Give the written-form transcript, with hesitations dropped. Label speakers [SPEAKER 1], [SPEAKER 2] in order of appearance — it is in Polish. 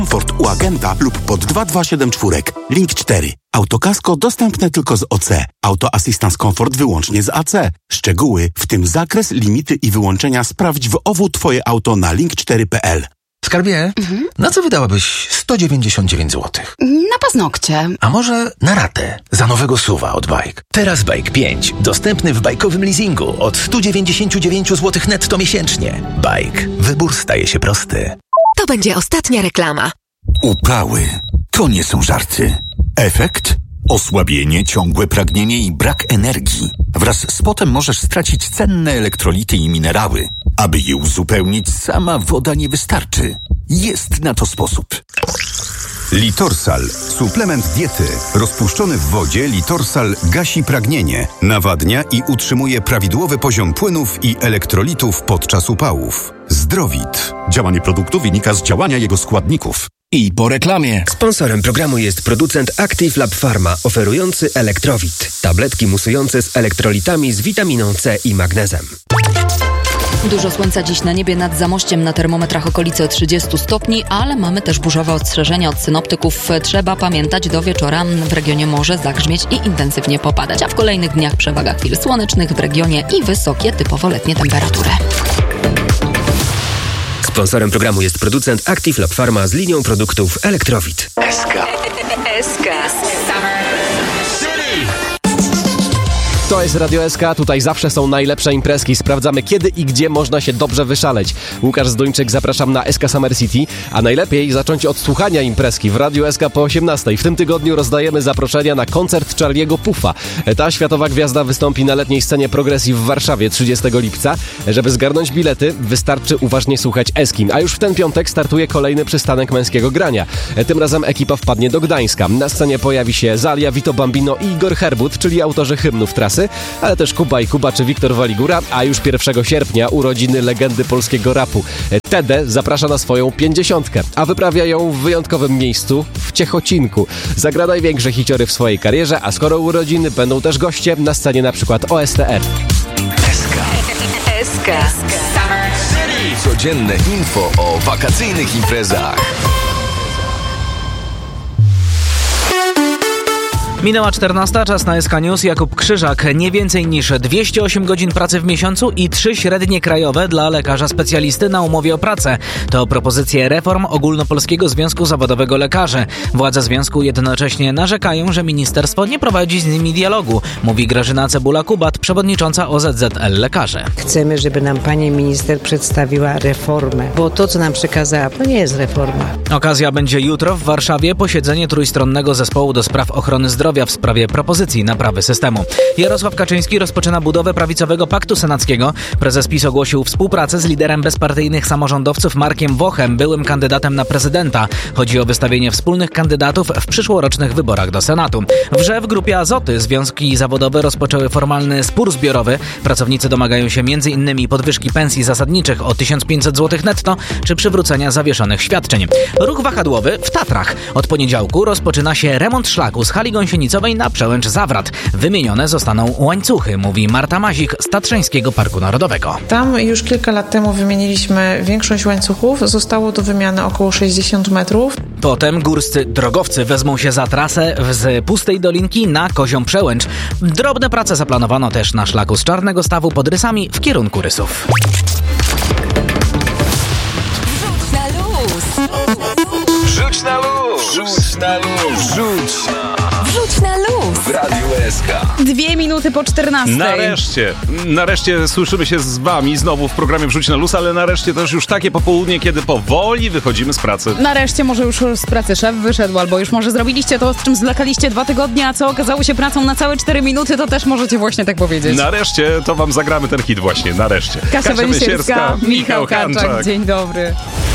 [SPEAKER 1] Komfort u agenta lub pod 2274. Link 4. Autokasko dostępne tylko z OC. Auto Assistance Comfort wyłącznie z AC. Szczegóły, w tym zakres, limity i wyłączenia sprawdź w OWU Twoje auto na link4.pl.
[SPEAKER 2] Skarbie, na co wydałabyś 199 zł?
[SPEAKER 3] Na paznokcie.
[SPEAKER 2] A może na ratę za nowego SUV-a od Bike? Teraz Bike 5, dostępny w bajkowym leasingu od 199 zł netto miesięcznie. Bike. Wybór staje się prosty.
[SPEAKER 4] To będzie ostatnia reklama.
[SPEAKER 5] Upały to nie są żarty. Efekt? Osłabienie, ciągłe pragnienie i brak energii. Wraz z potem możesz stracić cenne elektrolity i minerały. Aby je uzupełnić, sama woda nie wystarczy. Jest na to sposób.
[SPEAKER 6] Litorsal. Suplement diety. Rozpuszczony w wodzie Litorsal gasi pragnienie, nawadnia i utrzymuje prawidłowy poziom płynów i elektrolitów podczas upałów. Zdrowit.
[SPEAKER 5] Działanie produktu wynika z działania jego składników.
[SPEAKER 7] I po reklamie.
[SPEAKER 8] Sponsorem programu jest producent Active Lab Pharma, oferujący Elektrowit. Tabletki musujące z elektrolitami z witaminą C i magnezem.
[SPEAKER 9] Dużo słońca dziś na niebie nad Zamościem, na termometrach okolice 30 stopni, ale mamy też burzowe ostrzeżenia od synoptyków. Trzeba pamiętać, do wieczora w regionie może zagrzmieć i intensywnie popadać, a w kolejnych dniach przewaga chwil słonecznych w regionie i wysokie, typowo letnie temperatury.
[SPEAKER 8] Sponsorem programu jest producent Active Lab Pharma z linią produktów Elektrowit.
[SPEAKER 4] SK.
[SPEAKER 10] To jest Radio SK, tutaj zawsze są najlepsze imprezki. Sprawdzamy, kiedy i gdzie można się dobrze wyszaleć. Łukasz Zduńczyk, zapraszam na SK Summer City, a najlepiej zacząć od słuchania imprezki w Radio SK po 18:00. W tym tygodniu rozdajemy zaproszenia na koncert Charlie'ego Puffa. Ta światowa gwiazda wystąpi na letniej scenie Progresji w Warszawie 30 lipca. Żeby zgarnąć bilety, wystarczy uważnie słuchać Eski. A już w ten piątek startuje kolejny przystanek męskiego grania. Tym razem ekipa wpadnie do Gdańska. Na scenie pojawi się Zalia, Vito Bambino i Igor Herbut, czyli autorzy hymnów trasy, ale też Kuba i Kuba czy Wiktor Waligura, a już 1 sierpnia urodziny legendy polskiego rapu. Tede zaprasza na swoją 50, a wyprawia ją w wyjątkowym miejscu, w Ciechocinku. Zagra największe hiciory w swojej karierze, a skoro urodziny, będą też goście na scenie na przykład OSTR.
[SPEAKER 4] SK.
[SPEAKER 7] Codzienne info o wakacyjnych imprezach.
[SPEAKER 11] Minęła 14, czas na SK News. Jakub Krzyżak. Nie więcej niż 208 godzin pracy w miesiącu i 3 średnie krajowe dla lekarza specjalisty na umowie o pracę. To propozycje reform Ogólnopolskiego Związku Zawodowego Lekarzy. Władze związku jednocześnie narzekają, że ministerstwo nie prowadzi z nimi dialogu, mówi Grażyna Cebula-Kubat, przewodnicząca OZZL Lekarzy.
[SPEAKER 12] Chcemy, żeby nam pani minister przedstawiła reformę, bo to, co nam przekazała, to nie jest reforma.
[SPEAKER 11] Okazja będzie jutro w Warszawie, posiedzenie trójstronnego zespołu do spraw ochrony zdrowia w sprawie propozycji naprawy systemu. Jarosław Kaczyński rozpoczyna budowę prawicowego paktu senackiego. Prezes PiS ogłosił współpracę z liderem bezpartyjnych samorządowców Markiem Wochem, byłym kandydatem na prezydenta. Chodzi o wystawienie wspólnych kandydatów w przyszłorocznych wyborach do Senatu. W Grupie Azoty związki zawodowe rozpoczęły formalny spór zbiorowy. Pracownicy domagają się m.in. podwyżki pensji zasadniczych o 1500 zł netto czy przywrócenia zawieszonych świadczeń. Ruch wahadłowy w Tatrach. Od poniedziałku rozpoczyna się remont szlaku z hali gąsienicowej na Przełęcz Zawrat. Wymienione zostaną łańcuchy, mówi Marta Mazik z Tatrzańskiego Parku Narodowego.
[SPEAKER 13] Tam już kilka lat temu wymieniliśmy większość łańcuchów. Zostało do wymiany około 60 metrów.
[SPEAKER 11] Potem górscy drogowcy wezmą się za trasę z Pustej Dolinki na Kozią Przełęcz. Drobne prace zaplanowano też na szlaku z Czarnego Stawu pod Rysami w kierunku Rysów.
[SPEAKER 4] Rzuć na luz.
[SPEAKER 7] Rzuć na luz. Rzuć na luz.
[SPEAKER 4] Wrzuć na luz.
[SPEAKER 7] W Radiu SK.
[SPEAKER 3] 2 minuty po 14:00.
[SPEAKER 14] Nareszcie słyszymy się z wami znowu w programie Wrzuć na luz, ale nareszcie też już takie popołudnie, kiedy powoli wychodzimy z pracy.
[SPEAKER 3] Nareszcie może już z pracy szef wyszedł, albo już może zrobiliście to, z czym zwlekaliście 2 tygodnie, a co okazało się pracą na całe 4 minuty, to też możecie właśnie tak powiedzieć.
[SPEAKER 14] Nareszcie to wam zagramy ten hit właśnie, nareszcie.
[SPEAKER 3] Kasia Benisierska, Michał Karczak, dzień dobry.